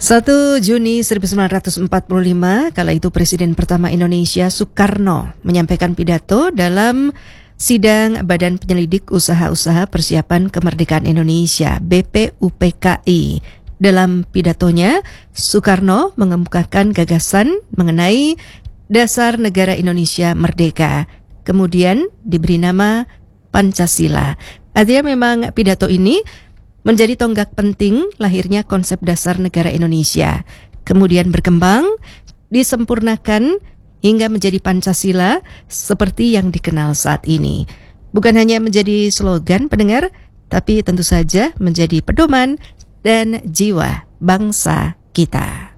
1 Juni 1945, kala itu Presiden pertama Indonesia Soekarno menyampaikan pidato dalam sidang Badan Penyelidik Usaha-Usaha Persiapan Kemerdekaan Indonesia (BPUPKI). Dalam pidatonya, Soekarno mengemukakan gagasan mengenai dasar negara Indonesia merdeka, kemudian diberi nama Pancasila. Artinya memang pidato ini menjadi tonggak penting lahirnya konsep dasar negara Indonesia. Kemudian berkembang, disempurnakan hingga menjadi Pancasila seperti yang dikenal saat ini. Bukan hanya menjadi slogan pendengar, tapi tentu saja menjadi pedoman dan jiwa bangsa kita.